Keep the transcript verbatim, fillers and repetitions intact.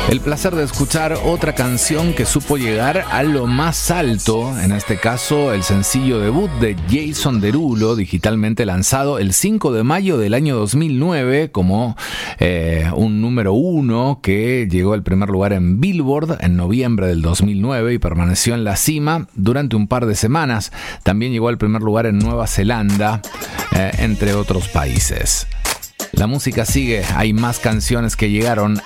El placer de escuchar otra canción que supo llegar a lo más alto, en este caso el sencillo debut de Jason Derulo, digitalmente lanzado el cinco de mayo del año dos mil nueve como eh, un número uno que llegó al primer lugar en Billboard en noviembre del dos mil nueve y permaneció en la cima durante un par de semanas. También llegó al primer lugar en Nueva Zelanda, eh, entre otros países. La música sigue, hay más canciones que llegaron